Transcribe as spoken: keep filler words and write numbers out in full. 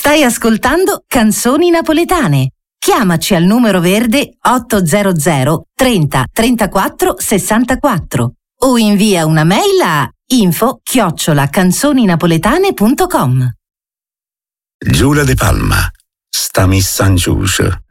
Stai ascoltando Canzoni Napoletane. Chiamaci al numero verde ottocento trenta trentaquattro sessantaquattro o invia una mail a info chiocciola canzoninapoletane punto com. Giura de Palma, sta missa in giuce.